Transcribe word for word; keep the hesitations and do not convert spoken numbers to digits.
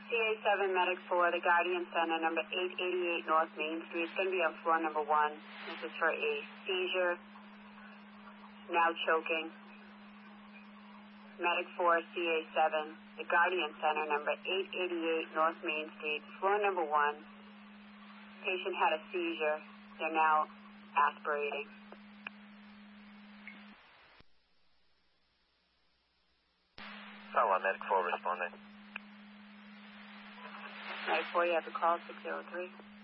C A seven Medic four, the Guardian Center, number eight eighty-eight North Main Street. It's going to be on floor number one. This is for a seizure, now choking. Medic four, C A seven, the Guardian Center, number eight eighty-eight North Main Street, floor number one. Patient had a seizure. They're now aspirating. Follow Medic four responding. Medic four, you have to call six oh three.